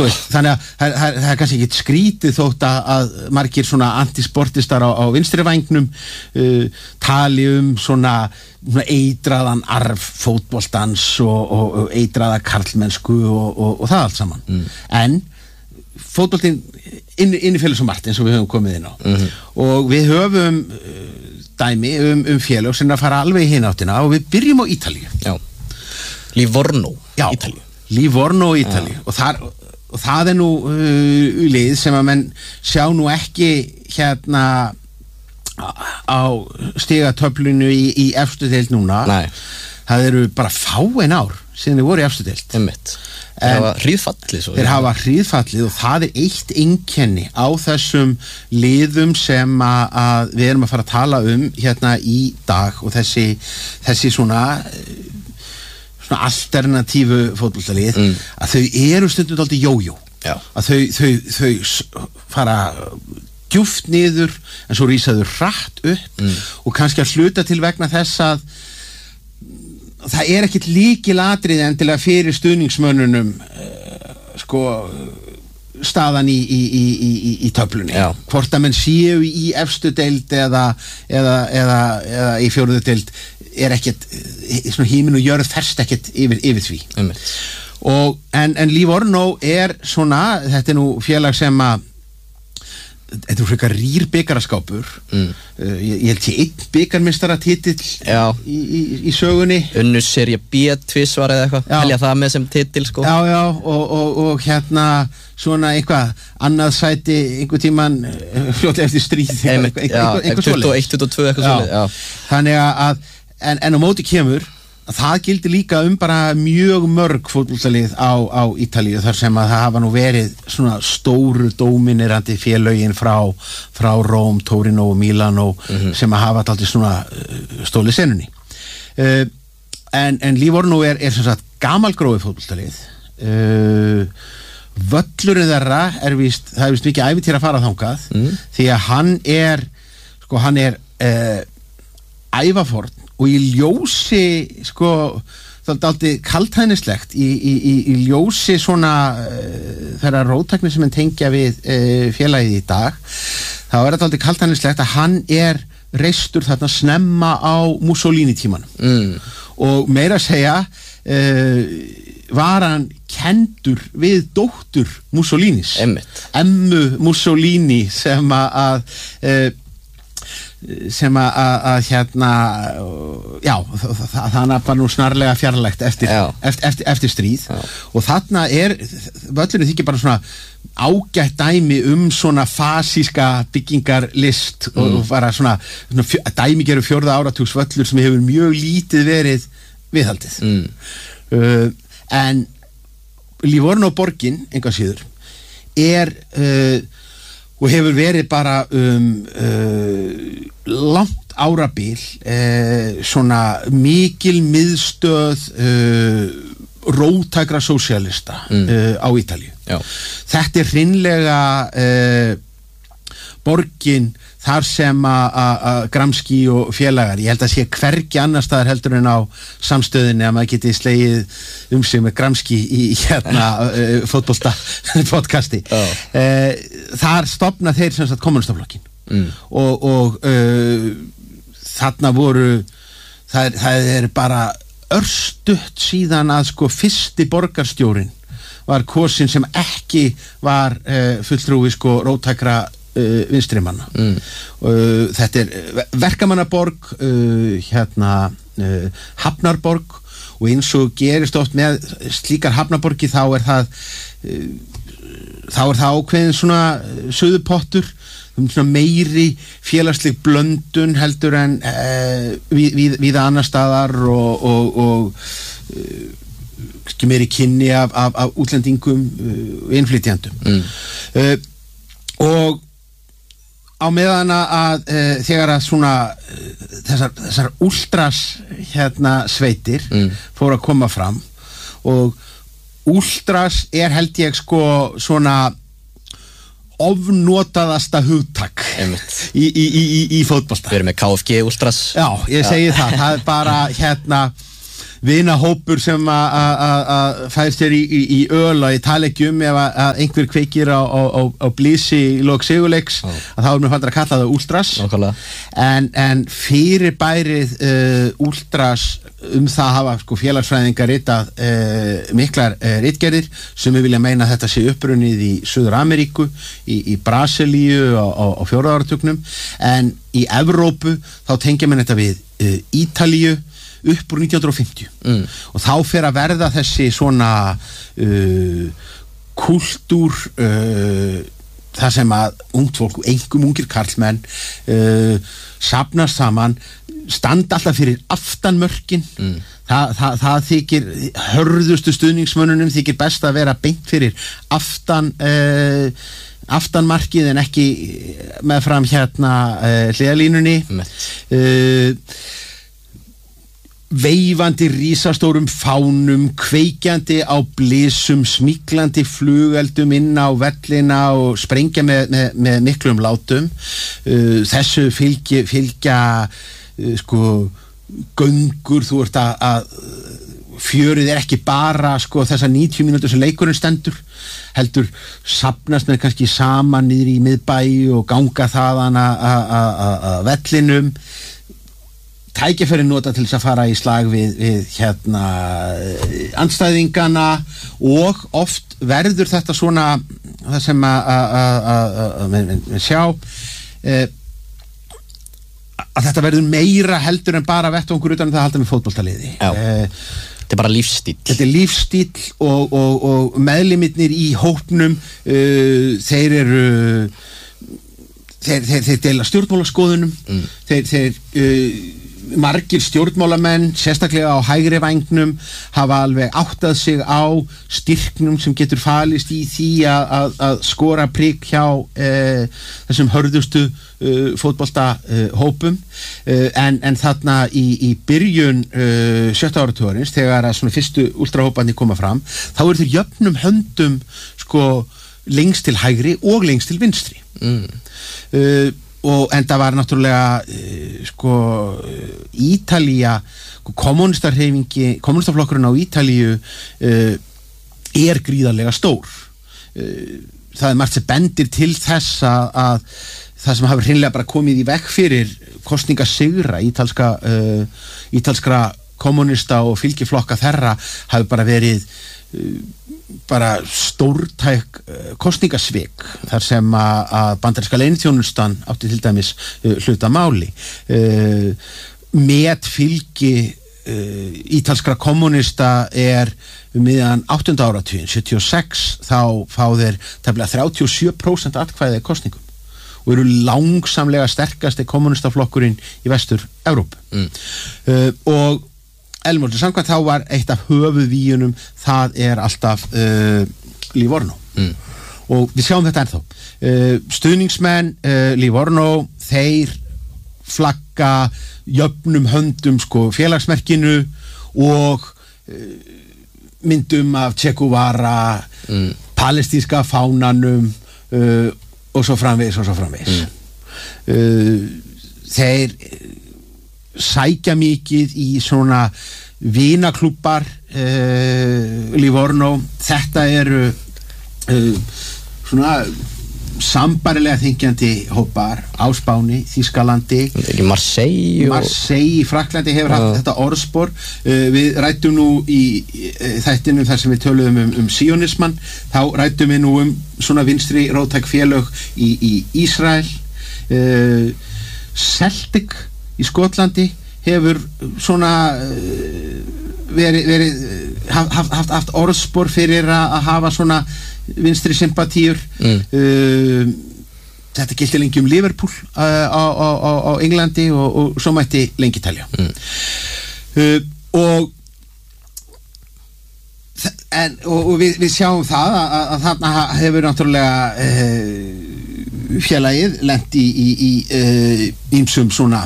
þú veist, þannig að það kannski ekki skrítið þótt að margir svona antisportistar á vinstri vængnum tali svona eitraðan arf fótboltans og eitraða karlmennsku og það allt saman en fótboltinn innifélur svo margt eins og við höfum komið inn á og við höfum dæmi félög sem að fara alveg í hina áttina og við byrjum á Ítalíu. Já. Livorno, Ítalíu. Livorno, Ítalíu og það nú lið sem að menn sjá nú ekki hérna á stigatöflunu í efstu deild núna. Nei. Það eru bara fáein ár síðan þið voru í efstu deild. Einmitt. Þeir hafa hríðfallið og það eitt einkenni á þessum liðum sem að við erum að fara að tala hérna í dag og þessi svona alternatífu fótboltalið að þau eru stundum dálítið jójó að þau fara djúpt niður en svo rísa þau hratt upp og kannski að hluta til vegna þess að það ekkert lykilatriði endilega fyrir stuðningsmönnunum staðan í töflunni. Hvort að menn séu í efstu deild eða í fjórðu deild ekkert svona híminn og jörð ferst ekkert yfir því. En Livorno svona, þetta nú félag sem að þetta frekar rýr bikaraskapur ég held ég einn bikarmeistaratitill í sögunni unnu serie B tvisvar eða eitthvað helja það með sem titill sko og hérna svona eitthvað annað sæti einhver tíman fljótlega eftir stríð 21-22 eitthvað svolítið þannig að en á móti kemur að það gildi líka bara mjög mörg fótboltalið á Ítalíu þar sem að það hafa nú verið svona stóru dóminerandi félögin frá Róm, Torino og Milano sem að hafa alltaf svona stólið senunni en Livorno sem sagt gamalgróið fótboltalið völlurinn þeirra það víst mikið ævintýra að fara þangað því að hann er ævaforn og í ljósi það dálítið kaldhæðnislegt í ljósi svona þeirra róttækni sem hann tengja við félagið í dag þá það dálítið kaldhæðnislegt að hann reistur þarna snemma á Mussolini tímanum og meira að segja var hann kendur við dóttur Mussolinis Emmu Mussolini sem hérna þannig var nú snarlega fjarlægt eftir stríð og þarna völlurinn þykir bara svona ágætt dæmi svona fasíska byggingarlist og bara svona dæmigeru fjórða áratugs völlur sem hefur mjög lítið verið viðhaldið en Livorno borgin engan síður og hefur verið bara langt árabil svona mikil miðstöð róttækra sósíalista á Ítalíu. Þetta hreinlega borgin þar sem að Gramsci og félagar, ég held að sé hvergi annar staðar heldur en á samstöðinni að maður geti slegið sig með Gramsci í fótbolta podcasti þar stofna þeir sem sagt kommunistaflokkin og þarna voru það bara örstutt síðan að fyrsti borgarstjórinn var kosin sem ekki var fulltrúi róttækra vinstrimanna þetta verkamannaborg hafnarborg og eins og gerist oft með slíkar hafnarborgi þá það ákveðin svona suðupottur svona meiri félagsleg blöndun heldur en víða annar staðar og meiri kynni af útlendingum innflytjandum og á meðan að þegar að svona þessar últras sveitir fóru að koma fram og últras held ég svona ofnotaðasta hugtak í fótbolta. Við erum með KFG últras. Já, ég segi það er bara vinahópur sem að fæðist þér í öl og ég tala ekki ef að einhver kveikir á blísi í lok sigurleiks að þá mér fannst að kalla það últras en fyrirbærið últras það hafa sko félagsfræðingar ritað miklar ritgerðir sem við vilja meina að þetta sé upprunnið í Suður-Ameríku, í Brasilíu á 4. áratugnum en í Evrópu þá tengja menn þetta við Ítalíu upp úr 1950 og þá fer að verða þessi svona kultúr það sem að ungt fólk, einkum ungir karlmenn safnast saman standa alltaf fyrir aftanmörkin það þykir hörðustu stuðningsmönnunum þykir best að vera beint fyrir aftanmarkið en ekki meðfram hliðalínunni veifandi risastórum fánum, kveikjandi á blysum, smiklandi flugeldum inn á vellina og sprengja með miklum látum þessu fylgja sko göngur, þú ert að fjörið ekki bara sko þessar 90 mínútur sem leikurinn stendur heldur safnast með kannski saman niður í miðbæ og ganga þaðan að vellinum tækifæri nota til þess að fara í slag við andstæðingana og oft verður þetta svona það sem við sjá að þetta verður meira heldur en bara vettvangur utan það að halda með fótboltaliði þetta bara lífstíll þetta lífstíll og meðlimirnir í hópnum þeir eru þeir deila stjórnmálaskoðunum þeir margir stjórnmálamenn sérstaklega á hægri vængnum hafa alveg áttað sig á styrknum sem getur falist í því að skora prik hjá þessum hörðustu fótboltahópum en þarna í byrjun 7. áratugarins þegar að svona fyrstu últrahóparnir koma fram þá eru þeir jöfnum höndum sko lengst til hægri og lengst til vinstri og enda var náttúrulega sko Ítalía kommunistaflokkurinn á Ítalíu gríðarlega stór það margt sem bendir til þess að það sem hafi hreinlega bara komið í veg fyrir kosningasigra ítalskra kommunista og fylgiflokka þeirra hafi bara verið bara stórtæk kosningasvik þar sem að bandaríska leyniþjónustan átti til dæmis hluta máli metfylgi ítalskra kommunista miðan 8. áratuginn 76 þá fá þeir tæplega 37% atkvæði í kosningum og eru langsamlega sterkasti kommunistaflokkurinn í Vestur-Evrópu og Elmóri samkvæmt þá var eitt af höfuðvíunum það alltaf Livorno og við sjáum þetta ennþá stuðningsmenn Livorno þeir flagga jöfnum höndum sko félagsmerkinu og myndum af Che Guevara palestínska fánanum og svo framvegis þeir sækja mikið í svona vinaklúbbar Livorno þetta eru svona sambarilega þengjandi hópar á Spáni, Þýskalandi Marseille í Frakklandi hefur haft þetta orðspor við rættum nú í þættinum þar sem við töluðum sionismann þá rættum við nú svona vinstri róttæk félög í Ísrael Celtic í Skotlandi hefur svona haft orðspor fyrir að hafa svona vinstri sympatíur þetta gilti lengi Liverpool á Englandi og svo mætti lengi telja og við sjáum það að þarna hefur náttúrulega félagið lent í ýmsum svona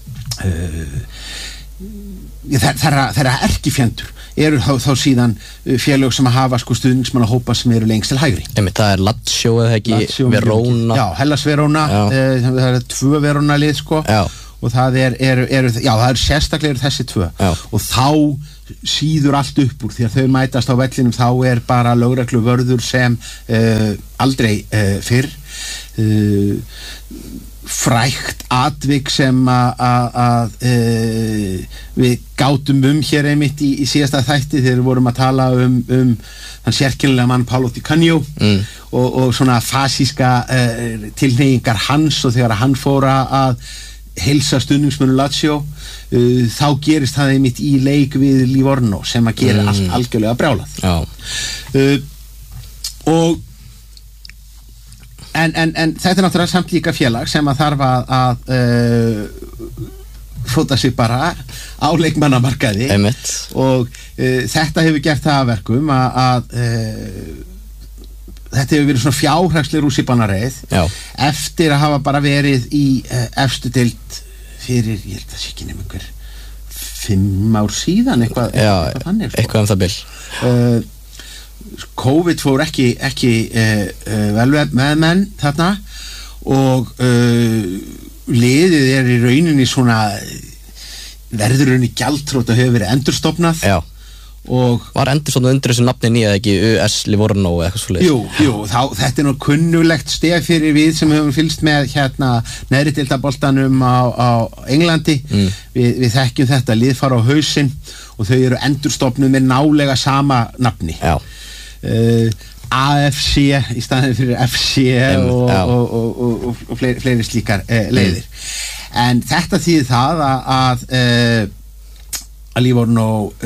þeirra erkifjendur eru þá síðan félög sem að hafa sko stuðningsmannahópa sem eru lengst til hægri það Lazio eða ekki Verona já, Hellas Verona það er 2 Verona lið sko já. Og það eru sérstaklega þessi 2 já. Og þá síður allt upp úr því að þau mætast á vellinum þá bara lögregluvörður sem aldrei fyrr frægt atvik sem að við gátum hér einmitt í síðasta þætti þegar við vorum að tala um þann sérkennilega mann Paolo Di Canio og svona fasíska tilhneigingar hans og þegar hann fór að heilsa stuðningsmönnum Lazio þá gerist það einmitt í leik við Livorno sem að gera allt algjörlega brjálað og en þetta náttúrulega samt líka félag sem að þarf að fóta sig bara á leikmannamarkaði og þetta hefur gert það að verkum að þetta hefur verið svona fjárhagsleg rússíbanareið eftir að hafa bara verið í efstu deild fyrir, ég held að sé ekki nema einhver 5 ár síðan eitthvað þannig eitthvað það bil COVID fór ekki vel með menn þarna og liðið í rauninni svona verður rauninni gjaldþrota hefur verið endurstofnað og var endurstofnað undir þessu nafni nýja ekki US Livorno eða eitthvað svoleiðis Jú, þetta nú kunnulegt stef fyrir við sem höfum fylgst með neðri deildaboltanum á Englandi við þekkjum þetta lið fara á hausinn og þau eru endurstofnuð með nálega sama nafni AFC í staðinn fyrir FC og fleiri slíkar leiðir en þetta þýðir það að Livorno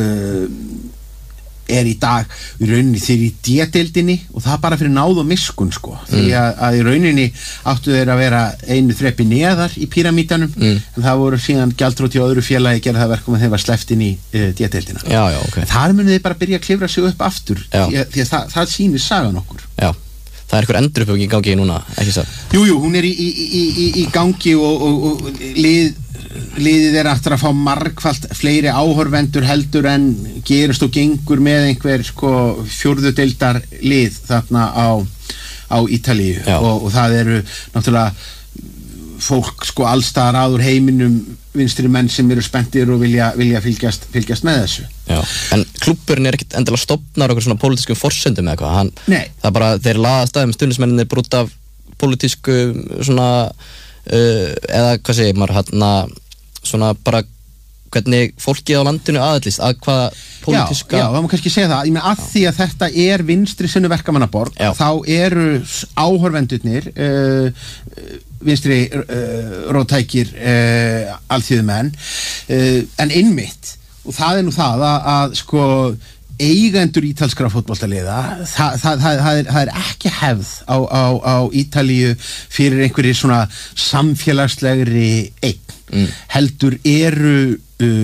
í dag í rauninni þeir í D-deildinni og það bara fyrir náð og miskun sko því að í rauninni áttu þeir að vera einu þrepi neðar í píramítanum en það voru síðan gjaldþroti og öðru félagi gera það verkum að þeir var sleppt inn í D-deildina okay. Þar munu þeir bara byrja að klifra sig upp aftur því að það sýnir sagan okkur Það einhver enduruppbygging í gangi núna, ekki það? Jú, hún í gangi og liðið aftur að fá margfalt fleiri áhorfendur heldur en gerist og gengur með einhver fjórðu deildar lið þarna á Ítalíu og það eru náttúrulega fólk allstaðar að úr heiminum vinstri menn sem eru spenntir og vilja fylgjast með þessu En klúbburinn ekkert endilega stofnar okkur svona pólitískum forsendum eða eitthvað það bara, þeir laðast að stuðningsmennirnir brútt af pólitísku svona eða hvað segir maður svona bara hvernig fólkið á landinu aðallist að hvaða pólitíska það má kannski segja það, ég meina að því að þetta vinstri sinnu verkamannaborg þá eru áhorfendurnir vinstri róttækir alþýðumenn en einmitt og það nú það að eigendur ítalskra fótboltaliða það ekki hefð á Ítalíu fyrir einhverju svona samfélagslegri eign heldur eru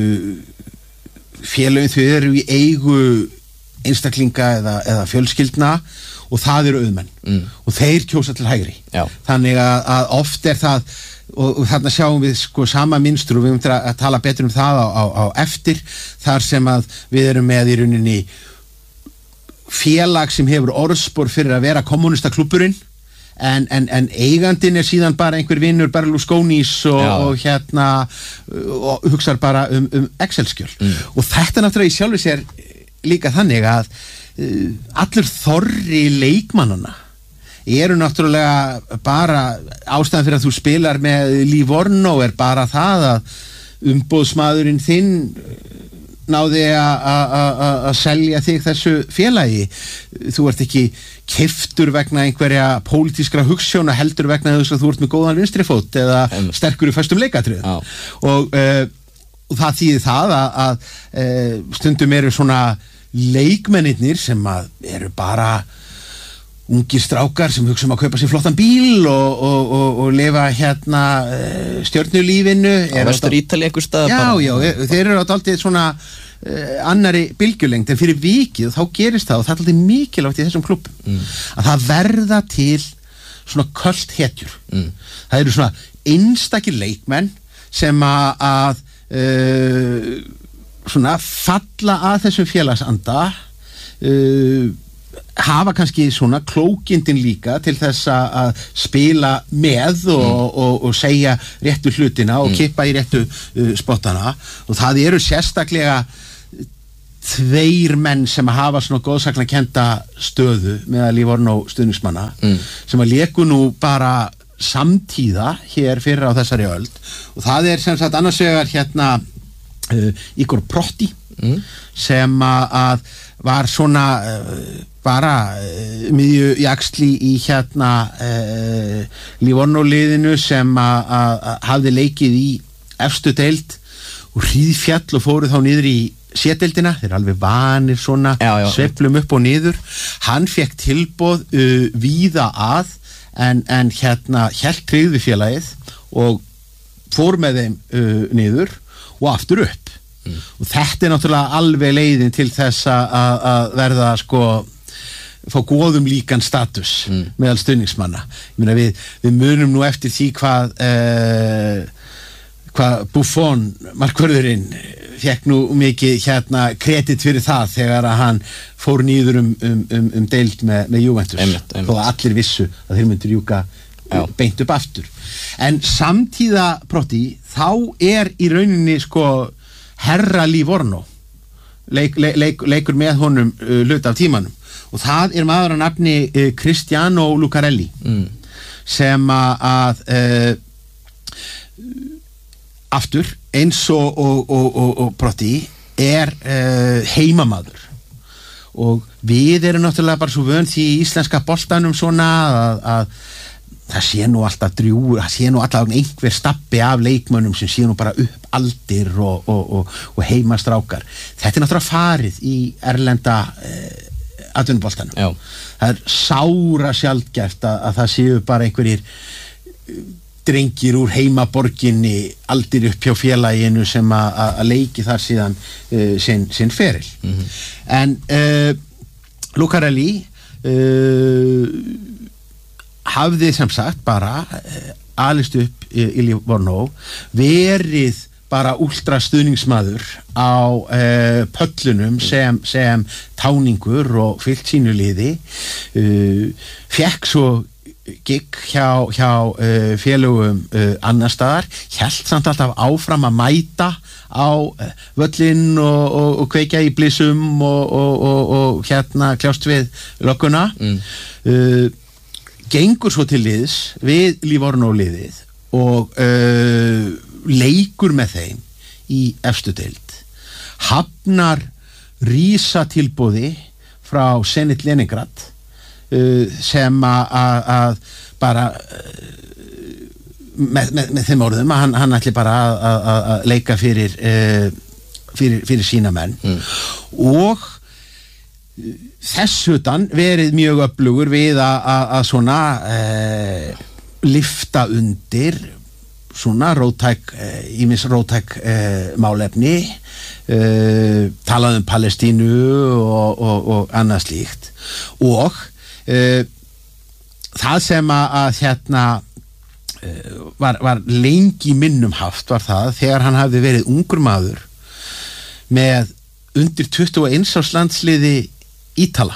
félögin þau eru í eigu einstaklinga eða fjölskyldna og það eru auðmenn og þeir kjósa til hægri þannig að oft það og þarna sjáum við sama mynstur og við höfum að tala betur um það á eftir þar sem að við erum með í rauninni félag sem hefur orðspor fyrir að vera kommunistaklúbburinn en eigandinn síðan bara einhver vinnur Berlusconis og hugsar bara um Excel-skjöl og þetta náttúrulega í sjálfu sér líka þannig að allur þorri leikmannana eru náttúrulega bara ástæðan fyrir að þú spilar með Livorno bara það að umboðsmaðurinn þinn náði að selja þig þessu félagi þú ert ekki keyptur vegna einhverja pólitískra hugsjóna heldur vegna þess að þú ert með góðan vinstrifót eða sterkur í föstum leikatriðum og það þýðir það að stundum eru svona leikmennirnir sem að eru bara ungir strákar sem hugsa að kaupa sér flottan bíl og lifa stjörnulífinu Vestur Ítalíu einhvers staðar Já, þeir eru dálítið svona annarri bylgjulengd en fyrir vikið þá gerist það og það er dálítið mikilvægt í þessum klubbum að það verða til svona költ hetjur það eru svona einstakir leikmenn sem að svona falla að þessum félagsanda hafa kannski svona klókindin líka til þess að spila með og segja réttu hlutina og kippa í réttu spottana og það eru sérstaklega tveir menn sem hafa svona góðsagnakennda stöðu meðal Livorno stuðningsmanna sem að léku nú bara samtíða hér fyrir á þessari öld og það sem sagt annars vegar Igor Protti sem að var svona bara miðju jaxli í Livorno liðinu sem að hafði leikið í efstu deild og hríðfjall og fóru þá niður í sédeildina, þeir alveg vanir svona sveiflum upp og niður hann fekk tilboð víða að en hélt tryggð við félagið og fór með þeim niður og aftur upp og þetta náttúrulega alveg leiðin til þess að verða fá góðum líkan status meðal stuðningsmanna ég meina við munum nú eftir því hvað Buffon markvörðurinn fekk nú mikið kredit fyrir það þegar að hann fór niður deild með Juventus þó að allir vissu að þeir myndu rjúka beint upp aftur en samtíða Protti þá í rauninni herra Livorno leikur með honum hluta af tímanum og það maður að nafni Cristiano Lucarelli sem að aftur eins og Protti heimamaður og við erum náttúrulega bara svo vön því í íslenska boltanum svona að það sé nú alltaf drjúgur, það sé nú alltaf einhver stappi af leikmönnum sem sé nú bara upp aldir og heimastrákar þetta náttúrulega farið í erlenda atvinnuboltanum það sára sjaldgæft að það séu bara einhverjir drengir úr heimaborginni aldir upp hjá félaginu sem að leiki þar síðan sinn feril en Lucarelli hafði sem sagt bara alist upp í Livorno verið bara últra stuðningsmaður á pöllunum sem táningur og fyllt sínu liði fekk svo gigg hjá félögum annar staðar, hélt samt alltaf áfram að mæta á völlinn og kveikja í blissum og kljást við lögguna gengur svo til liðs við Livorno liðið og leikur með þeim í efstu deild hafnar rísatilboði frá Zenit Leningrad sem að bara með þeim orðum að hann ætli bara að leika fyrir sína menn og þess utan verið mjög öflugur við að svona lyfta undir svona ýmis róttæk málefni talað Palestínu og annað slíkt og það sem að var lengi minnum haft var það þegar hann hafði verið ungur maður með undir 21 árs landsliði Ítala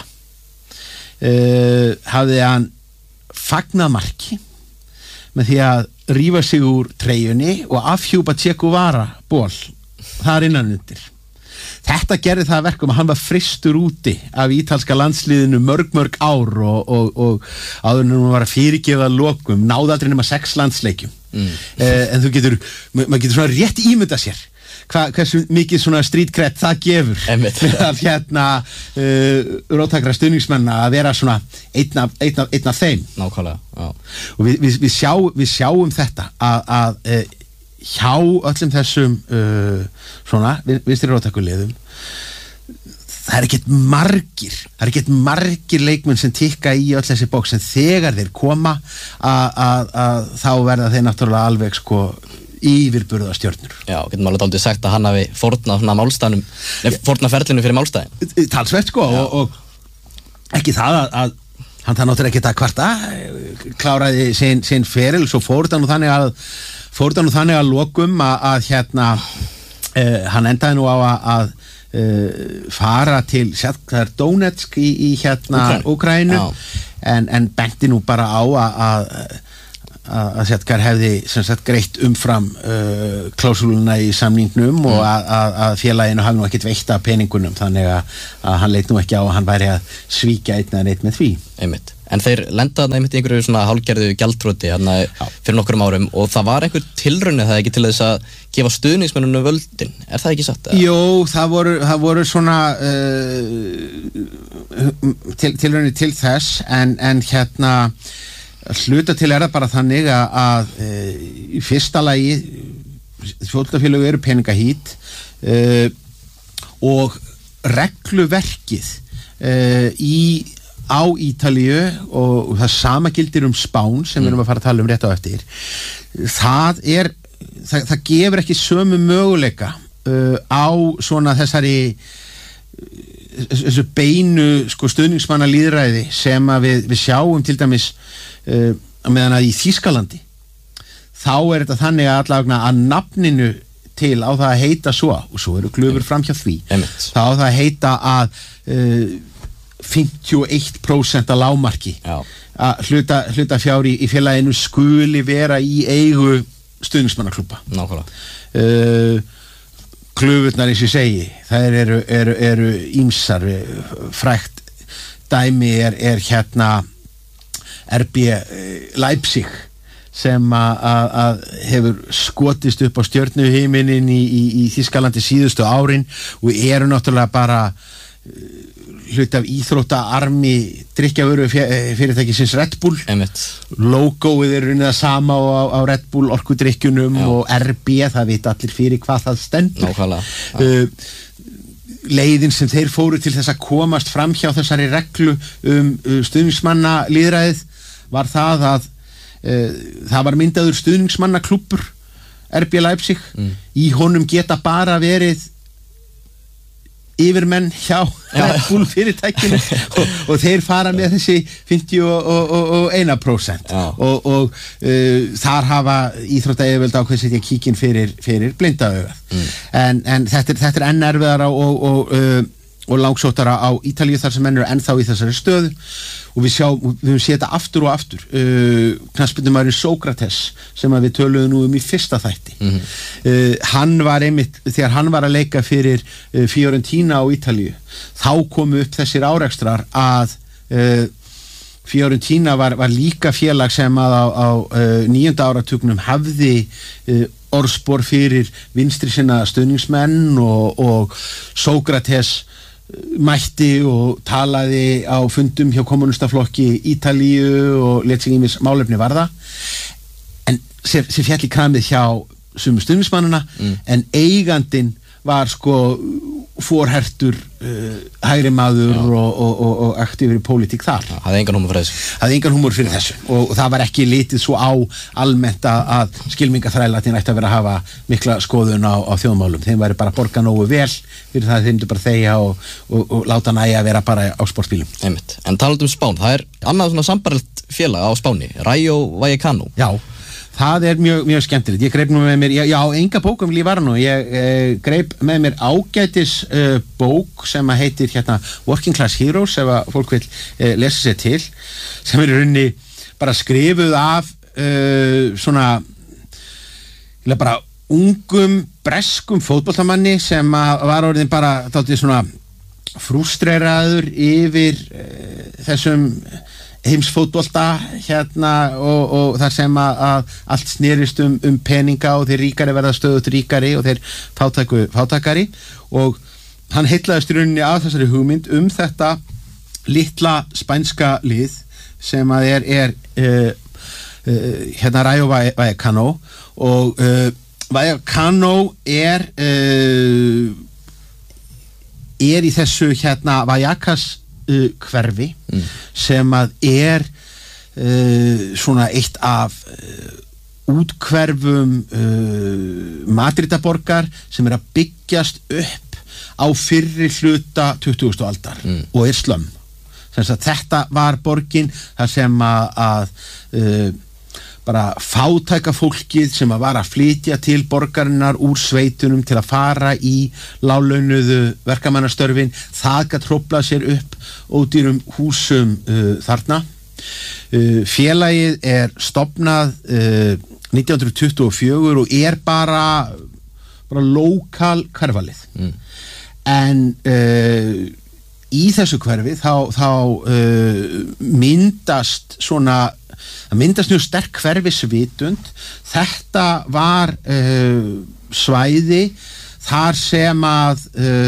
hafði hann fagnað marki með því að rífa sig úr treyjunni og afhjúpa Che Guevara ból þar innan undir þetta gerði það verkum að hann var frystur úti af ítalska landsliðinu mörg ár og áður en hún var að fyrirgefa lokum náði aldrei nema 6 landsleikjum en maður getur svona rétt ímynda sér hversu mikið svona street cred það gefur að róttækra stuðningsmenn að vera svona einn af þeim nákvæmlega, já og við sjáum þetta að hjá öllum þessum svona vinstri róttækuliðum það er ekkert margir leikmenn sem tikka í öll þessi bóks en þegar þeir koma að þá verða þeir náttúrulega alveg yfirburðastjörnur. Já, getum alveg dálítið sagt að hann hafi fórnað ferlinu fyrir málstæðin. Talsvert og ekki það að hann það náttúrulega ekki að kvarta kláraði sinn feril svo fór það nú þannig að lokum að hann endaði nú á að fara til Donetsk í Úkraínu en benti nú bara á að Sjötkar hefði sem sagt greitt umfram klásúluna í samningnum og að félaginu hafi nú ekkert veitt af peningunum, þannig að hann leit nú ekki á að hann væri að svíkja einn eða neitt með því. Einmitt. En þeir lenda þarna einmitt í einhverju svona hálfgerðu gjaldþroti hérna fyrir nokkrum árum og það var einhver tilraunir það ekki til þess að gefa stuðningsmönnunum völdin, er það ekki satt? Jó, það voru svona tilraunir til þess en hérna hluta til það bara þannig að í fyrsta lagi fótboltafélög eru peningahít og regluverkið á Ítalíu og það sama gildir Spán sem við erum að fara að tala rétt á eftir, það gefur ekki sömu möguleika á svona þessu beinu stuðningsmanna lýðræði sem að við sjáum til dæmis meðan að í Þýskalandi þá þetta þannig að allavega að nafninu til á það að heita svo, og svo eru glufur fram hjá því, þá á það að heita að 51% að lágmarki að hluta fjár í félaginu skuli vera í eigu stuðningsmannaklúbba. Nákvæmlega. Klufurnar eins og ég segi, þær eru ýmsar, frægt dæmi er hérna RB Leipzig sem að hefur skotist upp á stjörnuhiminin í Þýskalandi síðustu árin og eru náttúrulega bara hluti af íþróttaarmi drykkjavöru fyrirtækisins Red Bull. Logoið unnið það sama á Red Bull orkudrykkjunum og RB, það veit allir fyrir hvað það stendur. Leiðin sem þeir fóru til þess að komast fram hjá þessari reglu stuðningsmanna lýðræðið var það að það var myndaður stuðningsmannaklúbbur RB Leipzig, í honum geta bara verið yfirmenn hjá Red Bull fyrirtækinu og þeir fara með þessi 51% og þar hafa íþróttayfirvöld ákveðið setja kíkinn fyrir blindaugað en þetta er enn erfiðara og langsóttara á Ítalíu þar sem menn eru ennþá í þessari stöðu og við höfum séð þetta aftur og aftur. Knattspyrnumaðurinn Sókrates sem við töluðum nú í fyrsta þætti, hann var einmitt, þegar hann var að leika fyrir Fiorentina á Ítalíu, þá komu upp þessir árekstrar að Fiorentina var líka félag sem að á 9. áratugnum hafði orðspor fyrir vinstri sinna stuðningsmenn og Sókrates mætti og talaði á fundum hjá kommunistaflokki Ítalíu og lét sig ýmis málefni varða en sem féll í kramið hjá sumu stuðningsmannana en eigandinn var forhertur hægri maður og aktífur í pólitík þar. Hafði engan húmor fyrir þessu. Og það var ekki litið svo á almennt að skylmingaþrælarnir ætti að vera að hafa mikla skoðun á þjóðmálum. Þeim væri bara borgað nógu vel fyrir það að þeim bara þegja og láta nægja að vera bara á sportbílum. Einmitt. En talað Spán, það er annað svona sambarlegt félag á Spáni, Rayo Vallecano. Já. Það er mjög skemmtilegt. Ég greip nú með mér, enga bók Livorno, ég greip með mér ágætis bók sem að heitir hérna Working Class Heroes, ef að fólk vil lesa sér til, sem er í rauninni bara skrifuð af svona bara ungum breskum fótboltamanni sem var orðin bara dálítið svona frústreraður yfir þessum heimsfótbolta hérna og þar sem að allt snerist peninga og þeir ríkari verða stöðugt ríkari og þeir fátækari og hann heillaðist í rauninni af þessari hugmynd þetta litla spænska lið sem að er hérna Rayo Vallecano og Vallecano er í þessu hérna Vallecas hverfi sem að er svona eitt af útkverfum Madridaborgar sem er að byggjast upp á fyrri hluta 20. aldar og er slömm. Þetta var borgin þar sem að bara fátæka fólkið sem að var að flytja til borgarinnar úr sveitunum til að fara í láglaunuðu verkamannastörfin, það gat hróflað sér upp ódýrum húsum þarna Félagið stofnað 1924 og bara lokal hverfalið en í þessu hverfi þá myndast mjög sterk hverfisvitund. Þetta var svæði þar sem að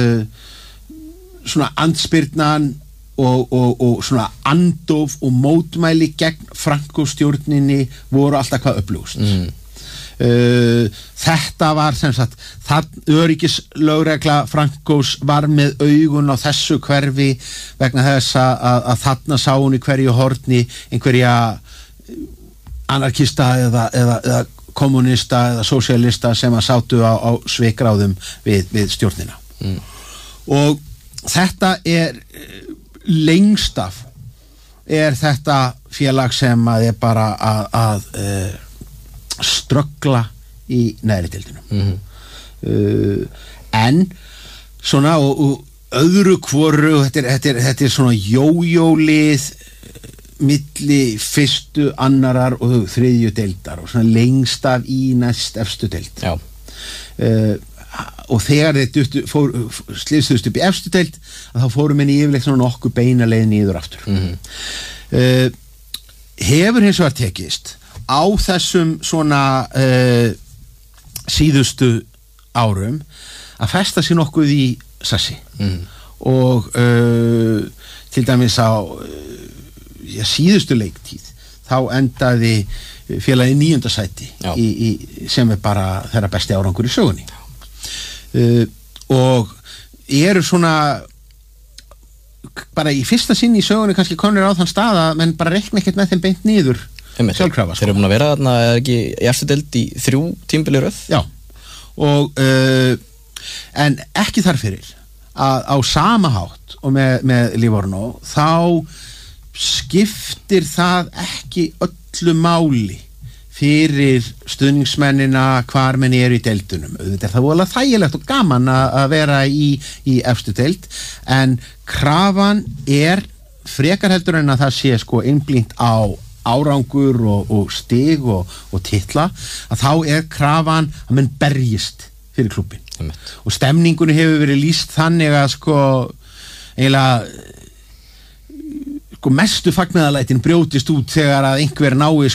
svona andspyrnan og svona andof og mótmæli gegn Franco-stjórninni voru alltaf hvað öflugust. Þetta var sem sagt öryggislögregla Francos var með augun á þessu hverfi vegna þess að þarna sá hún í hverju horni einhverja anarkista eða kommunista eða sósíalista sem að sátu á svikráðum við stjórnina. Og þetta lengst af þetta félag sem að bara að ströggla í neðri deildinum. En svona og öðru hvoru þetta svona jójólið milli fyrstu, annarar og þriðju deildar og svona lengst af í næst efstu deild. Já. Og þegar þeir slíðstuðust upp í efstu deild þá fórum henni yfirleitt svona nokkuð beina leið niður aftur. Hefur hins vegar tekist á þessum svona síðustu árum að festa sér nokkuð í sessi og til dæmis á síðustu leiktíð þá endaði félagið 9. sæti sem bara þeirra besti árangur í sögunni. Og eru svona bara í fyrsta sinn í sögunni kannski komnir á þann stað að menn bara reikna ekkert með þeim beint niður sjálfkrafa. Þeir eru búin að vera þarna ekki í efstu deild í 3 tímabili röð. Já, og en ekki þar fyrir að á sama hátt og með Livorno þá skiptir það ekki öllu máli fyrir stuðningsmennina hvar menn eru í deildunum. Þetta það voðalega þægilegt og gaman að vera í efstu deild en krafan frekar heldur en að það sé einblínt á árangur og stig og titla að þá krafan að menn berjist fyrir klúbbin. Og stemningunni hefur verið lýst þannig að eiginlega mestu fagnaðarlætin brjótist út þegar að einhver nái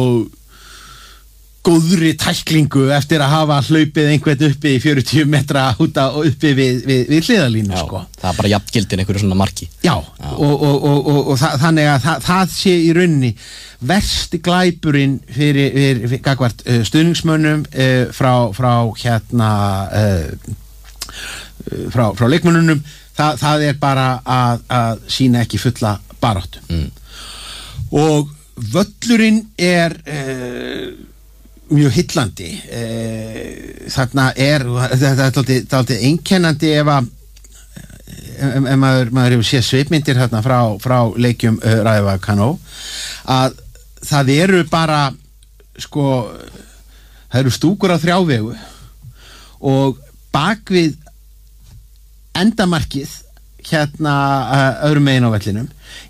góðri tæklingu eftir að hafa hlaupið einhvern uppi í 40 metra uppi við hliðarlínu. Það bara jafngildin einhverju svona marki. Já. Og þannig að það sé í rauninni versti glæpurinn fyrir gagnvart stuðningsmönnum frá leikmönnunum það bara að sína ekki fulla baráttu. Og völlurinn mjög hillandi. Þarna þetta dálítið einkennandi ef maður hefur séð svipmyndir þarna frá leikjum Rayo Vallecano að það eru bara það eru stúkur á 3 vegu og bakvið endamarkið öðrum megin á vellinum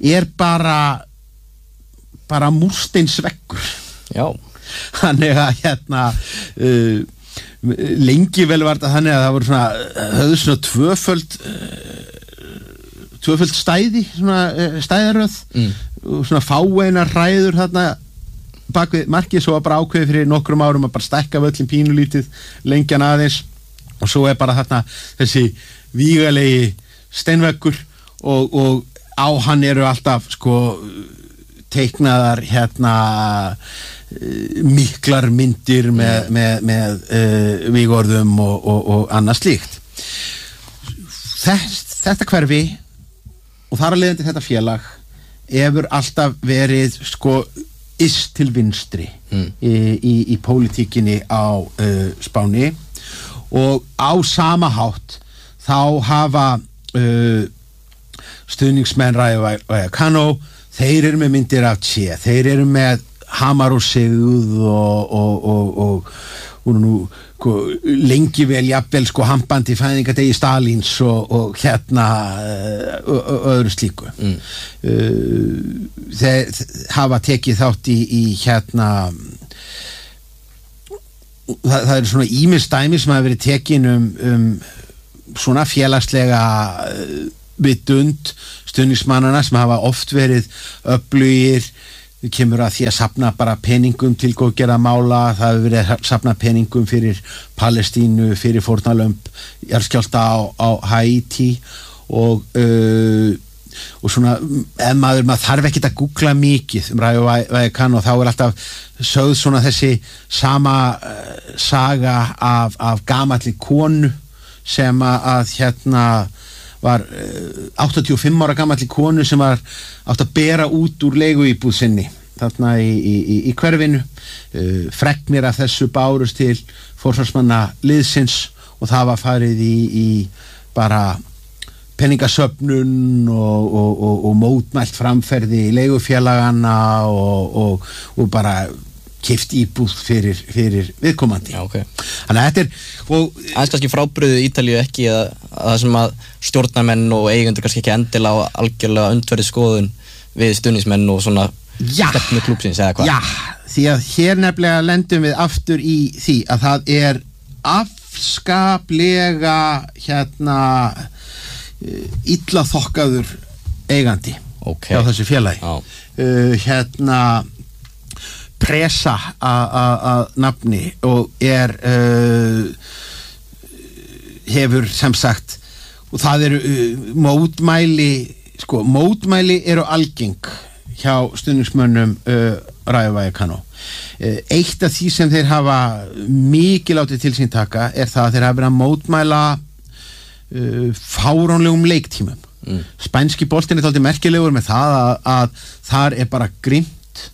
bara múrsteinsveggur. Já. Þannig að lengi vel var þetta þannig að það voru höfðu svona tvöföld stæði stæðaröð og svona fáeinar hræður þarna bak við markið. Svo var bara ákveðið fyrir nokkrum árum að bara stækka völlin pínulítið lengjan aðeins og svo bara þarna þessi vígalegi steinveggur og á hann eru alltaf teiknaðar miklar myndir með vígorðum og annað slíkt. Þetta hverfi og þar að leiðandi þetta félag hefur alltaf verið til vinstri í pólitíkinni á Spáni og á sama hátt þá hafa stuðningsmenn Rayo Vallecano þeir eru með myndir af Che, þeir eru með Hamar og Sigð voru nú lengi vel jafnvel hampandi fæðingadegi Stalíns og öðru slíku. Þeir hafa tekið þátt í það eru svona ýmis dæmi sem hafa verið tekin svona félagslega vitund stuðningsmannana sem hafa oft verið öflugir. Kemur að því að safna bara peningum til góðgerða mála, það hefur verið að safna peningum fyrir Palestínu, fyrir fórnarlömb jarðskjálfta á Haítí og svona ef maður þarf ekkert að googla mikið Rayo Vallecano, þá alltaf sögð svona þessi sama saga af gamalli konu sem að var 85 ára gamalli konu sem var átt að bera út úr leiguíbúð sinni þarna í hverfinu. Fregnir af þessu bárust til forsvarsmanna liðsins og það var farið í bara peningasöfnun og mótmælt framferði í leigufélagana og bara keypt íbúð fyrir viðkomandi. Já, okay. Þannig að þetta aðeins kannski frábrugðið Ítalíu ekki að það sem að stjórnarmenn og eigendur kannski ekki endilega á algjörlega undverið skoðun við stuðningsmenn og svona stefnu klúbbsins eða hvað? Já, því að hér nefnilega lendum við aftur í því að það er afskaplega illa þokkaður eigandi hjá þessu félagi. Presa að nafni og hefur sem sagt, og það eru mótmæli eru algeng hjá stuðningsmönnum Rayo Vallecano. Eitt af því sem þeir hafa mikið látið til sín taka er það að þeir hafa verið að mótmæla fáránlegum leiktímum. Spænski boltinn er dálítið merkilegur með það að þar er bara grimt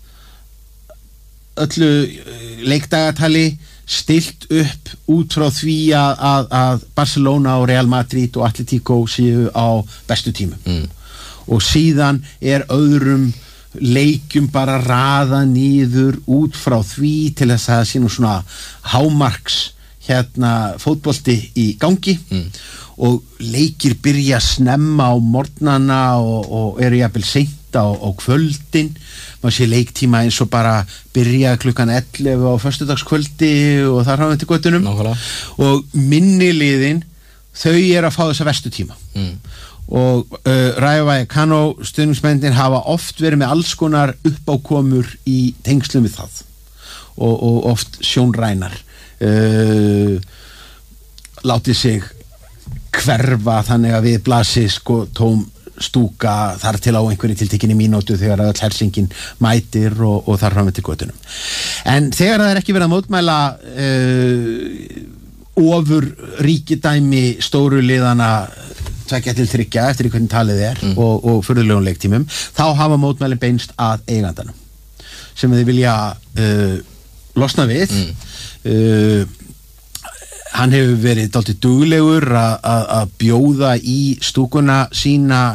öllu leikdagatali stilt upp út frá því að Barcelona og Real Madrid og Atletico séu á bestu tímum. Og síðan er öðrum leikjum bara raða niður út frá því til þess að það sé nú svona hámarks fótbolti í gangi og leikir byrja snemma á morgnana og eru jafnvel seint á kvöldin. Maður sé leiktíma eins og bara byrja klukkan 11 á föstudagskvöldi og þar hafa við til göttunum. Og minniliðin þau eru að fá þessa verstu tíma. Og Rayo Vallecano stuðningsmennir hafa oft verið með alls konar uppákomur í tengslum við það og oft sjónrænar látið sig hverfa þannig að við blasi tóm stúka þar til á einhverju tiltekinni mínútu þegar öll hersingin mætir og þar fram til götunum. En þegar það er ekki verið að mótmæla ofur ríkidæmi stóru liðana 2-3 eftir í hvernig talið er og furðulegum leiktímum, þá hafa mótmælin beinst að eigandanum sem þið vilja losna við. Hann hefur verið dálítið duglegur að bjóða í stúkuna sína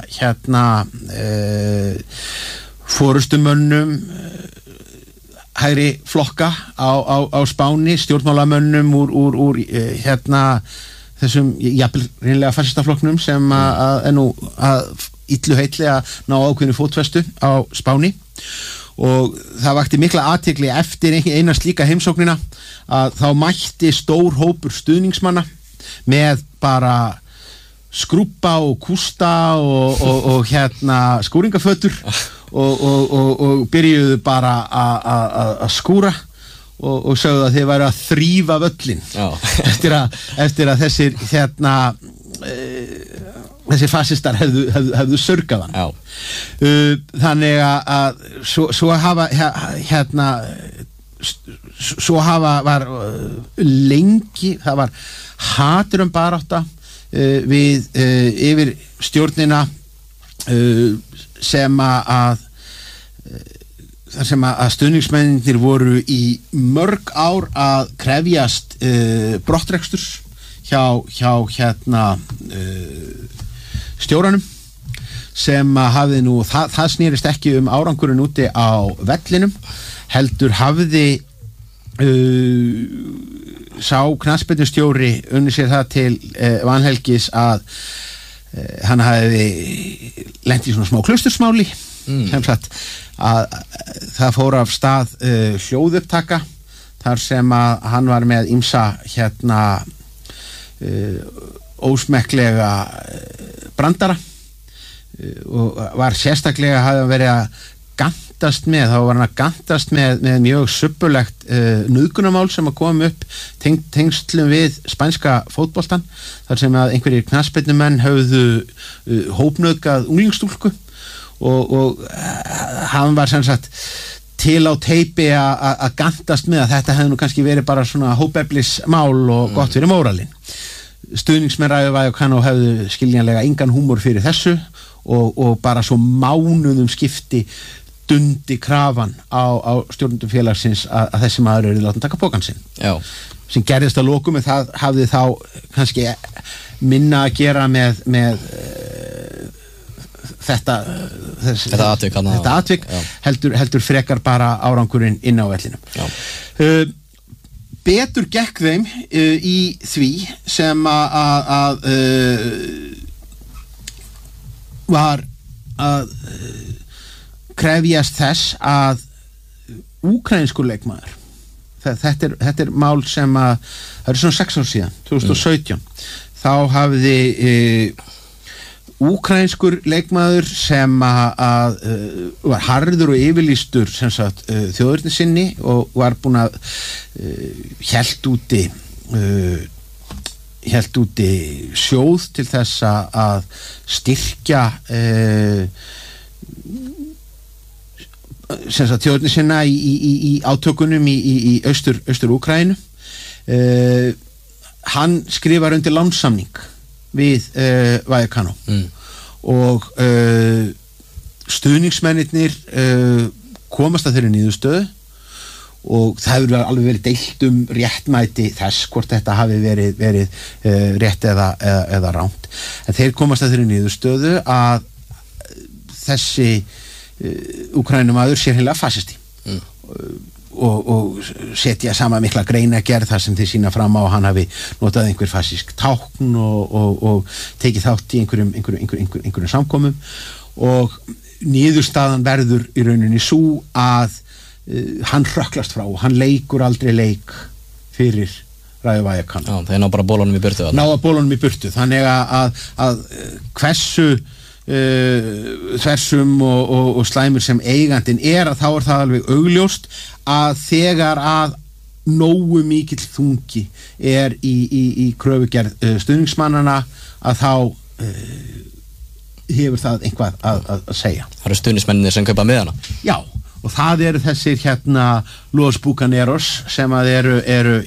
forystumönnum hægri flokka á Spáni, stjórnmálamönnum úr þessum jafnvel hreinlega fasistaflokknum sem er nú að illu heitli að ná ákveðinu fótfestu á Spáni. Og það vakti mikla athygli eftir eina slíka heimsóknina að þá mætti stór hópur stuðningsmanna með bara skrúbba og kústa og skúringafötur og byrjuðu bara að skúra og sögðu að þeir væru að þrífa völlin eftir að þessir fasistar hefðu sörgað hann. Þannig að svo var lengi, það var haturum barátta við yfir stjórnina sem að stuðningsmennir voru í mörg ár að krefjast brottreksturs hjá stjóranum sem hafði nú, það snýrist ekki árangurinn úti á vellinum, heldur hafði sá knattspyrnustjóri unni sér það til vanhelgis að hann hafi lent í svona smá klaustursmáli sem sagt að það fór af stað hljóðupptaka þar sem að hann var með ýmsa ósmekklega brandara og var sérstaklega hafði verið að gantast með, þá var hann að gantast með mjög subbulegt nauðgunarmál sem að koma upp tengslum við spænska fótboltan þar sem að einhverjir knattspyrnumenn höfðu hópnauðgað unglingsstúlku og hann var sem sagt til á teipi að gantast með að þetta hefði nú kannski verið bara svona hópeflismál og gott fyrir móralin. Stuðningsmenn Rayo Vallecano hefðu skiljanlega engan húmor fyrir þessu og bara svo mánuðum skipti dundi krafan á stjórnendum félagsins að þessi maður eru látin taka pokann sinn. Já. Sem gerðist að lokum en það hafði þá kannski minna að gera með þetta atvik heldur frekar bara árangurinn inn á vellinum. Betur gekk þeim í því sem að var að krefjast þess að úkraínskur leikmaður þetta er mál sem að það er svona 6 ár síðan 2017 þá hafði úkraínskur leikmaður sem að var harður og yfirlýstur sem sagt þjóðurni sinni og var búinn að hélt úti sjóð til þess að styrkja sem sagt þjóðurni sinna í átökunum í austur Úkraínu. Hann skrifar undir lánssamning við Vallecano og stuðningsmennirnir komast að þeirri niðurstöðu og það hefur alveg verið deilt réttmæti þess hvort þetta hafi verið rétt eða rangt en þeir komast að þeirri niðurstöðu að þessi Úkraínumaður sé hreinlega fasisti og setja sama mikla greinagerð þar sem þeir sýna fram á að hann hafi notað einhver fasísk tákn og tekið þátt í einhverjum samkomum og niðurstaðan verður í rauninni svo að hann hrökklast frá og hann leikur aldrei leik fyrir Rayo Vallecano. Já, þeir ná bara bólunum í burtu. Náða bólunum í burtu, þannig að hversu þversum og slæmur sem eigandinn að þá það alveg augljóst að þegar að nógu mikill þungi í kröfugerð stuðningsmannana að þá hefur það einhvað að segja. Það eru stuðningsmennir sem kaupa miðana? Já, og það eru þessir Los Bucaneros sem að eru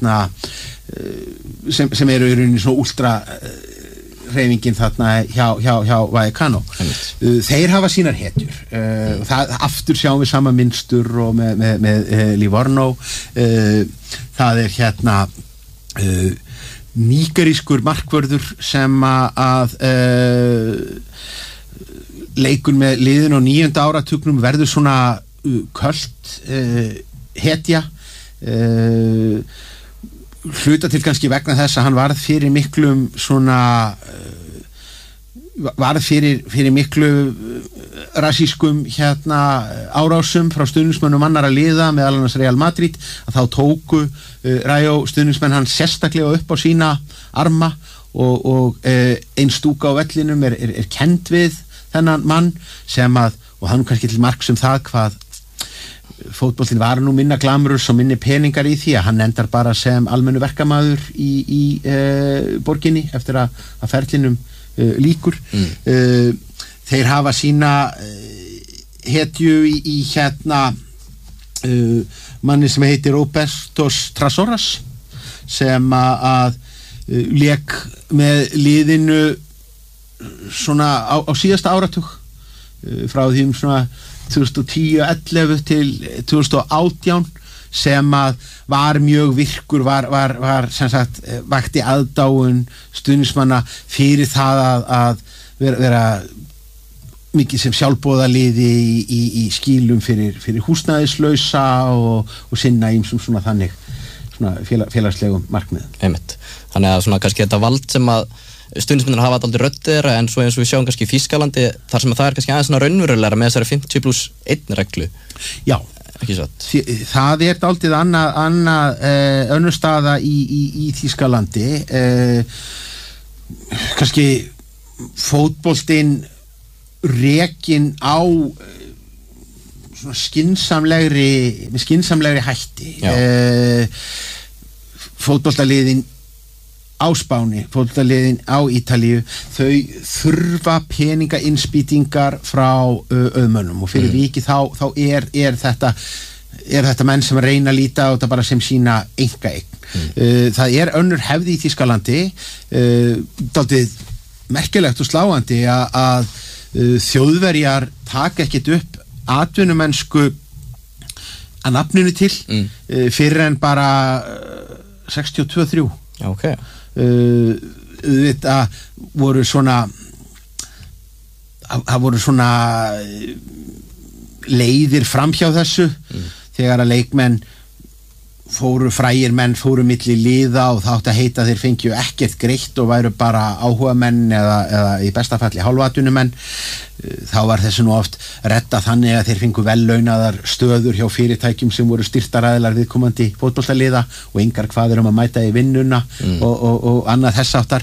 sem eru í rauninni svona últra hreyfingin þarna hjá Vallecano. Þeir hafa sínar hetjur það aftur sjáum við sama mynstur og með Livorno það er nígerískur markvörður sem að leikur með liðin á 9. áratugnum verður svona köld hetja hluta til kannski vegna þess að hann varð fyrir miklum fyrir miklu rasískum árásum frá stuðningsmönnum annarra liða meðal annars Real Madrid að þá tóku Rayo stuðningsmenn hann sérstaklega upp á sína arma og ein stúka á vellinum er kennd við þennan mann sem að og hann kannski til marks það hvað fótboltinn var nú minna glamurus og minni peningar í því að hann endar bara sem almennu verkamaður í borginni eftir að ferlinum líkur. Þeir hafa sína hetju í manni sem heitir Robertos Trasoras sem að lék með liðinu svona á síðasta áratug frá því svona 2010-11 til 2018 sem að var mjög virkur var sem sagt vakti aðdáun stuðningsmanna fyrir það að vera mikið sem sjálfboðaliði í skýlum fyrir húsnæðislausa og sinna ýmsum svona þannig svona félagslegum markmiðum. Einmitt. Þannig að svona kannski þetta vald sem að stuðningsmennir hafa aldrei röddið en svo eins og við sjáum kannski í Þýskalandi þar sem að það kannski aðeins svona raunverulegra með þessari 50+1 reglu. Já. Ekki satt. Það dálítið annað önnur staða í Þýskalandi. Kannski fótboltinn rekinn á svona skynsamlegri hætti. Fótboltaliðin á Spáni, fótboltaliðin á Ítalíu, þau þurfa peningainnspýtingar frá auðmönnum og fyrir vikið þá er þetta menn sem reyna að líta á þetta bara sem sína einkaeign. Það önnur hefð í Þýskalandi, dálítið merkilegt og sláandi að Þjóðverjar taka ekkert upp atvinnumennsku að nafninu til fyrir en bara 62-63. Okay. Þetta voru svona leiðir framhjá þessu þegar að leikmenn frægir menn fóru milli liða og það átti að heita þeir fengju ekkert greitt og væru bara áhugamenn eða í besta falli hálfatvinnumenn. Þá var þessu nú oft retta þannig að þeir fengu vellaunaðar stöður hjá fyrirtækjum sem voru styrktaraðilar viðkomandi fótboltaliða og engar kvaðir að mæta í vinnuna og annað þess áttar.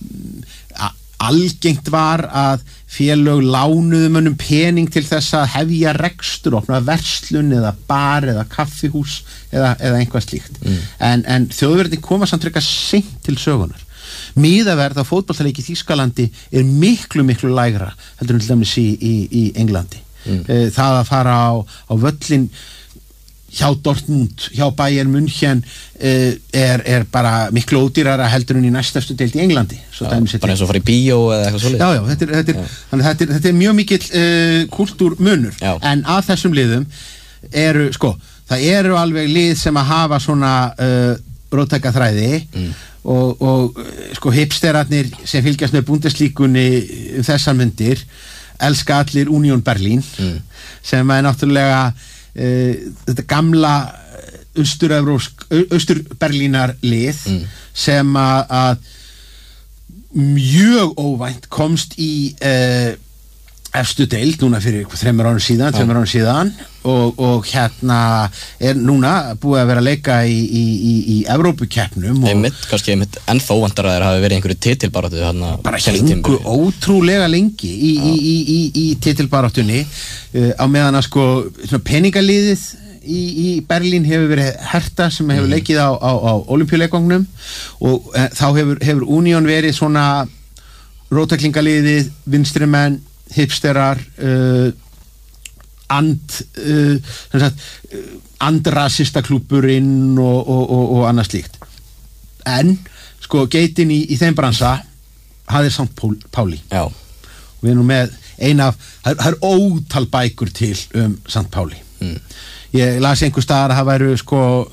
Algengt var að félög lánuðu mönnum pening til þess að hefja rekstur, opna verslun eða bar eða kaffihús eða einhvað slíkt. En þjóðverðin koma samt frekar seint til sögunar. Miðaverð á fótboltaleik í Þýskalandi miklu lægra heldur en til dæmis í Englandi. Það að fara á völlin hjá Dortmund, hjá Bayern München bara miklu ódýrara heldur en í næstastu deild í Englandi. Bara eins og fara í bíó eða eitthvað svoleiðis. Já, þetta mijög mikill kultúrmunur. En að þessum liðum það eru alveg lið sem að hafa svona róttæka þræði og hipsterarnir sem fylgjast með Bundeslíkunni þessar myndir elska allir Union Berlin sem náttúrulega þetta gamla austur-Berlínar lið sem að mjög óvænt komst í efstu deild núna fyrir 3 árum síðan og hérna núna búið að vera að leika í Evrópukeppnum kannski ennþá vantar að þeir hafi verið einhverju titilbaráttu bara hengu ótrúlega lengi í titilbaráttunni á meðan að peningaliðið í Berlín hefur verið Hertha sem hefur leikið á Ólympíuleikunum og þá hefur Union verið svona róttæklingaliðið, vinstrimenn, hipsterar, andrasista klúbburinn og annað slíkt. En geitin í þeim bransa hafði St. Pauli. Já. Og við erum með það er ótal bækur til St. Pauli. Ég las einhver staðar að það væru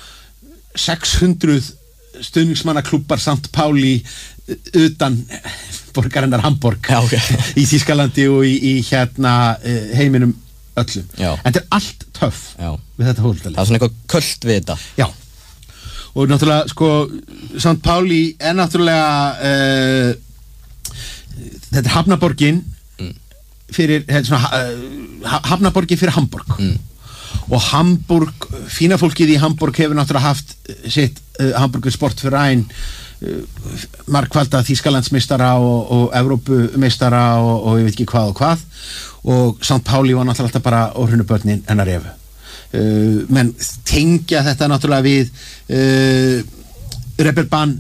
600 stuðningsmannaklúbbar St. Pauli utan borgarinnar Hamborg í Þýskalandi og í heiminum öllum. En þetta allt töff við þetta fótboltalið. Það svona eitthvað költ við þetta. Já. Og náttúrulega St. Pauli náttúrulega þetta hafnaborgin fyrir hafnaborgin fyrir Hamborg. Og Hamburg, fína fólkið í Hamburg hefur náttúrulega haft sitt Hamburger Sportverein margfalda Þýskalandsmeistara og Evrópumeistara og ég veit ekki hvað og St. Pauli var náttúrulega alltaf bara orðunubörnin hennar Evu. Menn tengja þetta náttúrulega við Reeperbahn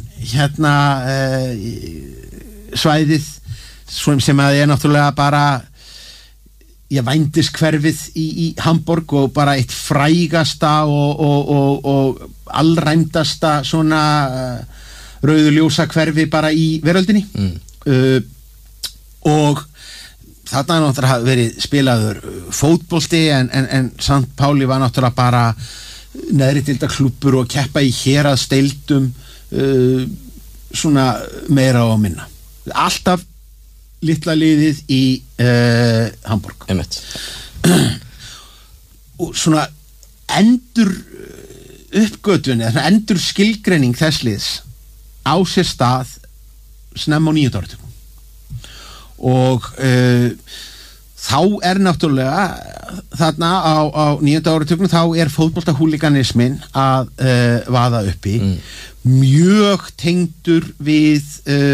svæðið sem að náttúrulega bara vændiskverfið í Hamborg og bara eitt frægasta og allræmdasta svona rauðu ljósa hverfi bara í veröldinni og þarna náttúrulega verið spilaður fótbolti en St. Pauli var náttúrulega bara neðri deildar klúbbur og keppa í héraðsdeildum svona meira og minna. Alltaf litla liðið í Hamborg. Einmitt. Og svona endur uppgötvun eða endur skilgreining þess liðs á sér stað snemma á 9. áratugnum og þá náttúrulega þarna á 9. áratugnum þá fótboltahúlíganismin að vaða uppi mjög tengdur við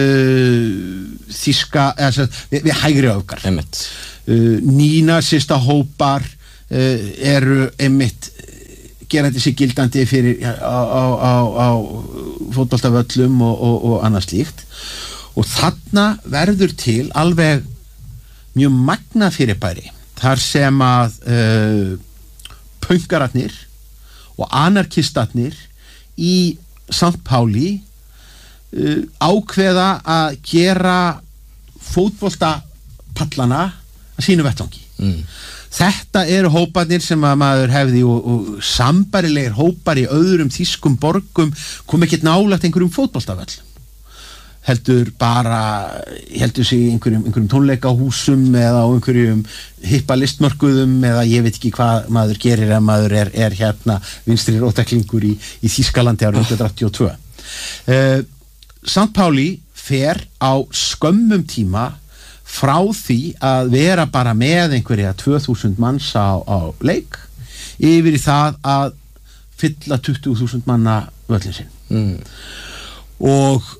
þýska við hægri öfgar nýnasista hópar eru einmitt gerandi sig gildandi fyrir á fótboltavöllum og annað slíkt og þarna verður til alveg mjög magna fyrirbæri þar sem að pönkararnir og anarkistarnir í St. Pauli ákveða að gera fótboltapallana að sínu vettvangi þetta eru hóparnir sem að maður hefði og sambærilegir hópar í öðrum þýskum borgum kom ekkert nálægt einhverjum fótboltavöll heldur sig í einhverjum tónleikahúsum eða á einhverjum hippa listmörkuðum eða ég veit ekki hvað maður gerir ef maður er hérna vinstri róttæklingur í Þýskalandi árið 1982 St. Pauli fer á skömmum tíma frá því að vera bara með einhverja 2000 manns á leik yfir í það að fylla 20.000 manna völlin sinn og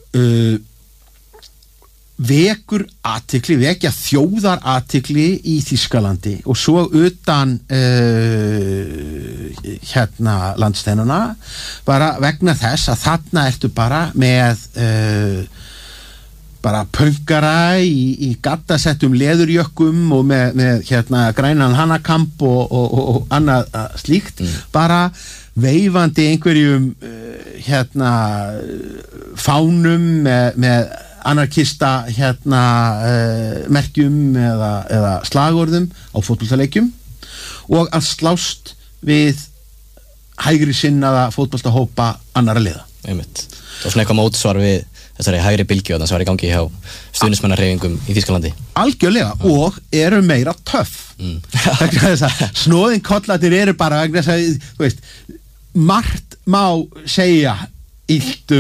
vekja þjóðar athygli í Þýskalandi og svo utan landsteinana bara vegna þess að þarna ertu bara með bara pönkara í gattasettum leðurjökkum og með grænan hanakamp og annað slíkt bara veifandi einhverjum fánum með anarkista merkjum eða slagorðum á fótboltaleikjum og að slást við hægri sinnaða fótboltahópa annarra liða. Einmitt. Það var svona eitthvað mótsvar við þessari hægri bylgju sem var í gangi hjá stuðningsmannahreyfingum í Þýskalandi. Algjörlega og eru meira töff. Snóðin kollatir eru bara vegna þess að þú veist, margt má segja illt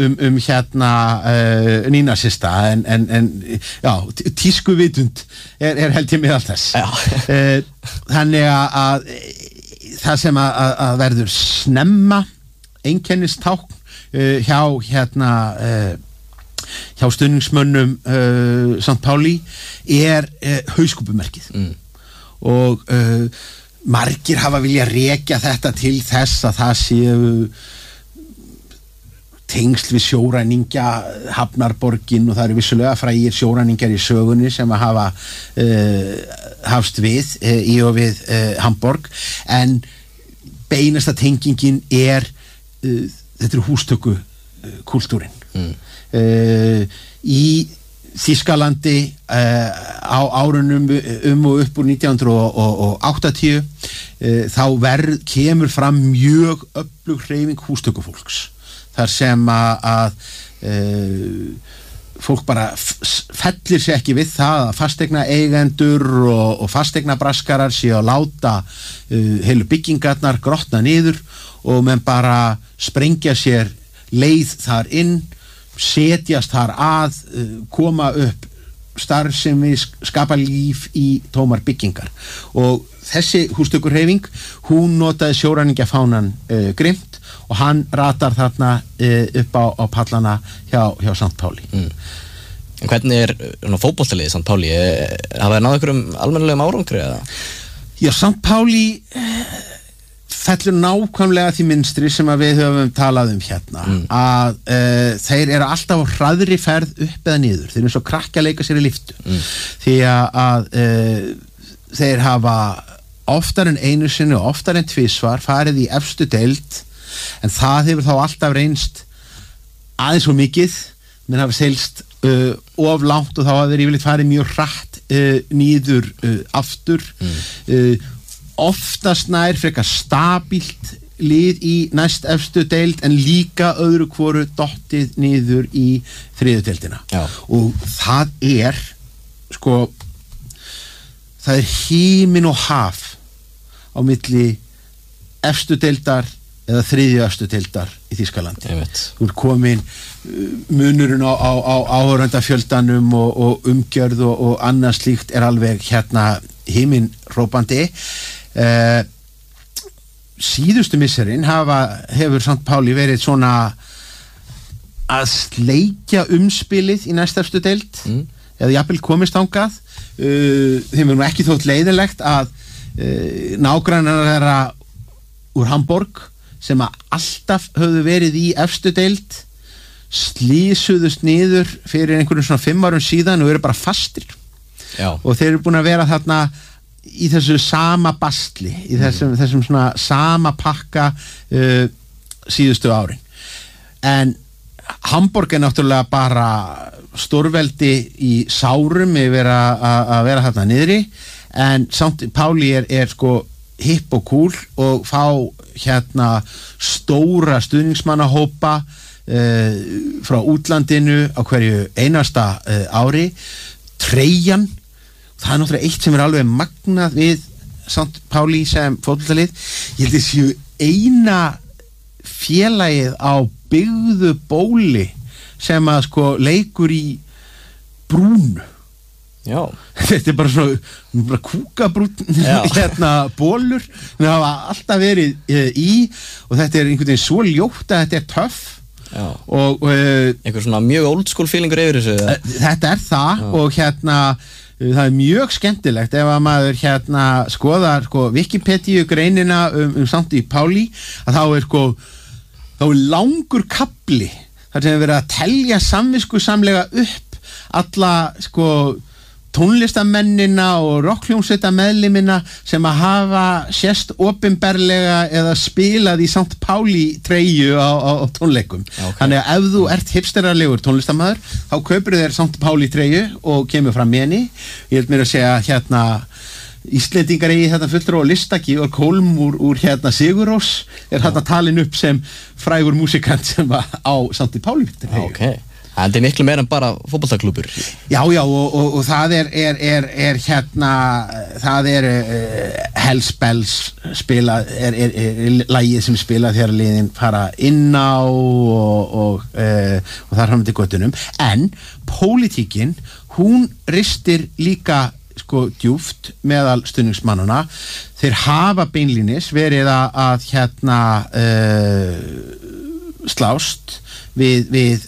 nýnasista en já, tískuvitund er held ég með allt þess. Þannig að það sem að verður snemma einkennistákn hjá stuðningsmönnum St. Pauli hauskúpumerkið og margir hafa vilja rekja þetta til þess að það séu tengsl við sjóræningja Hafnarborgin og það eru vissulega frægir sjóræningjar í sögunni sem að hafa hafst við í og við Hamborg en beinasta tengingin þetta er hústöku kultúrin í Þýskalandi á árunum og upp úr 1980 þá kemur fram mjög öflug hreyfing hústökufólks þar sem að fólk bara fellir sig ekki við það að fasteigna eigendur og fasteigna braskarar séu að láta heilu byggingarnar grotna niður og menn bara sprengja sér leið þar inn setjast þar að koma upp starfsemi, skapa líf í tómar byggingar og þessi hústökurhreyfing hún notaði sjóræningjafánan grimt og hann ratar þarna upp á pallana hjá St. Pauli. En hvernig fótboltaliðið St. Pauli? Hafa þið náð einhverjum almennilegum árangri eða? Já, St. Pauli fellur nákvæmlega því mynstri sem að við höfum talað hérna að þeir eru alltaf á hraðri ferð upp eða niður, þeir eru svo krakki að leika sér í lyftu því að þeir hafa oftar en einu sinni og oftar en tvisvar farið í efstu deild en það hefur þá alltaf reynst aðeins svo mikið menn hafa seilst of langt og þá hafa þeir yfirleitt farið mjög hratt niður aftur oftast nær frekar stabílt lið í næst efstu deild en líka öðru hvoru dottið niður í þriðju deildina og það er himinn og haf á milli efstu deildar eða 3. efstu deildar í Þýskalandi. Þú ert komin munurinn á áhorfendafjöldanum og umgjörð og annað slíkt alveg himinhrópandi. Síðustu misserin hefur St. Pauli verið svona að sleikja umspilið í næstu efstu deild, eða jafnvel komist þangað. Þeim nú ekki þótt leiðinlegt að nágrannar þeirra úr Hamborg sem að alltaf höfðu verið í efstu deild slísuðust niður fyrir einhverjum svona 5 árum síðan og eru bara fastir. Já. Og þeir eru búin að vera þarna í þessu sama bastli, í þessum svona sama pakka síðustu árin. En Hamborg náttúrulega bara stórveldi í sárum yfir að vera þarna niðri, en St. Pauli er sko hipp og cool og fá stóra stuðningsmannahópa frá útlandinu á hverju einasta ári. Treyjan, það náttúrulega eitt sem alveg magnað við St. Pauli sem fótboltalið. Ég held að séu eina félagið á byggðu bóli sem að sko leikur í brúnu. Já. Þetta bara svona kúkabrún bólur sem hafa alltaf verið í, og þetta einhvern veginn svo ljótt að þetta töff. Já. Og einhver svona mjög old school feelingur yfir þessu. Þetta það. Já. Og það mjög skemmtilegt ef að maður skoðar Wikipedia greinina St. Pauli, að þá er langur kafli þar sem verið að telja samviskusamlega upp alla tónlistamennina og rockhljómsveitameðlimina sem að hafa sést opinberlega eða spilað í St. Pauli treyju á tónleikum. Okay. Þannig að ef þú ert hipsterarlegur tónlistamæður, þá kaupir þér St. Pauli treyju og kemur fram með henni. Ég held mér að segja Íslendingar í þetta fulltrúa listaki og Kolm úr Sigurós talin upp sem frægur músikant sem á St. Pauli treyju. Okay. Það miklu meira en bara fótboltaklúbbur. Já, og það það Hells Bells spilað, lagið sem spilað þegar liðin fara inn á og þar fram til göttunum. En pólitíkin, hún ristir líka djúpt meðal stuðningsmannana. Þeir hafa beinlínis verið að slást við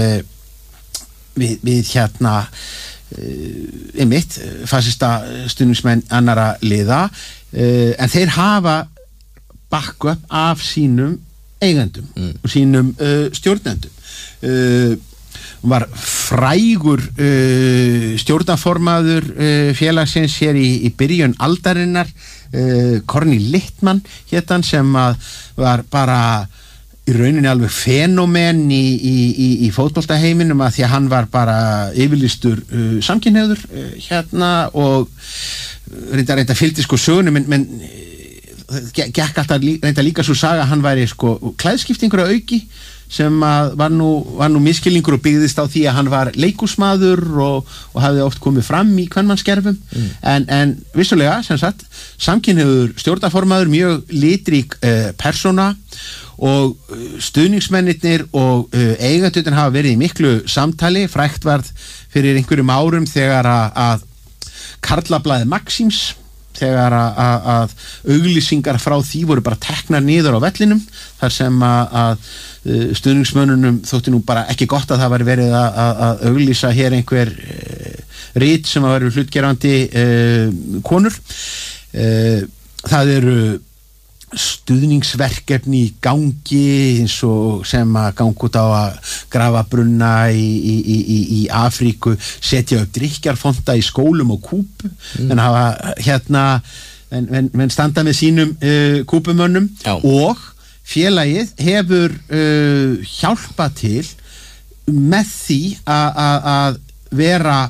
einmitt fasista stuðningsmenn annara liða, en þeir hafa backup af sínum eigendum og sínum stjórnendum. Var frægur stjórnarformaður félagsins hér í byrjun aldarinnar, Corny Littmann hét hann, sem var bara í rauninni alveg fenómen í fótboltaheiminum, að því að hann var bara yfirlýstur samkynhneigður og reynda fylgdi sögunum, men gekk alltaf reynda líka svo saga að hann væri klæðskiptingur að auki, sem var nú miskilningur og byggðist á því að hann var leikhúsmaður og hafði oft komið fram í kvenmannskerfum, en vissulega, sem sagt, samkynhneigður stjórnarformaður, mjög litrík persóna, og stuðningsmennirnir og eigendurnir hafa verið í miklu samtali. Frægt varð fyrir einhverjum árum þegar að karlablaðið Maxims, þegar að auglýsingar frá því voru bara teknar niður á vellinum, þar sem að stuðningsmönnunum þótti nú bara ekki gott að það var verið að auglýsa hér einhver rit sem að vera hlutgerandi konur. Það eru stuðningsverkefni í gangi, eins og sem að ganga út á að grafa brunna í Afríku, setja upp drykkjarfonta í skólum og Kúbu, en hafa menn standa með sínum kúbumönnum. Já. Og félagið hefur hjálpað til með því að vera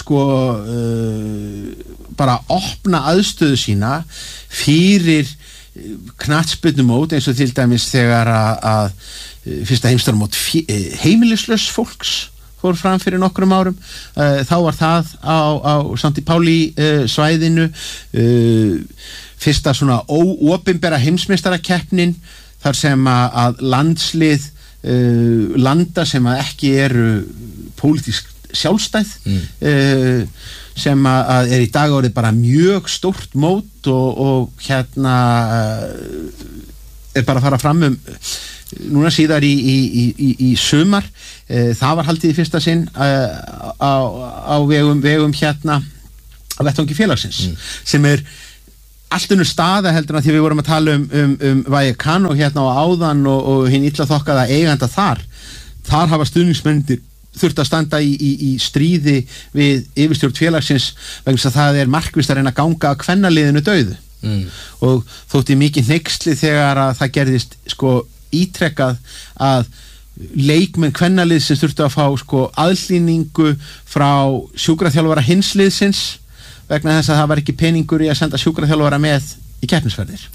bara opna aðstöðu sína fyrir knattspyrnumót, eins og til dæmis þegar að fyrsta heimsstyrmót heimilislaus fólks fór fram fyrir nokkrum árum. Þá var það á St. Pauli svæðinu. Fyrsta svona óopinbera heimsmeistarakeppnin þar sem að landslið landa sem að ekki eru pólitísk sjálfstæð sem að í dag orðið bara mjög stórt mót og hérna bara að fara fram núna síðar í sumar. Það var haldið í fyrsta sinn á vegum hérna á vettvangi félagsins sem allt önnur staða heldur en því við vorum að tala um Vallecano hérna á áðan og hinn illa þokkaða eiganda þar hafa stuðningsmennir þurft að standa í stríði við yfirstjórn félagsins vegna þess að það markvisst að reyna að ganga að kvennaliðinu dauðu og þótti mikið hneyksli þegar að það gerðist ítrekkað að leikmenn kvennaliðsins þurftu að fá aðhlýningu frá sjúkraþjálfara hinsliðsins vegna þess að það var ekki peningur í að senda sjúkraþjálfara með í keppnisferðir.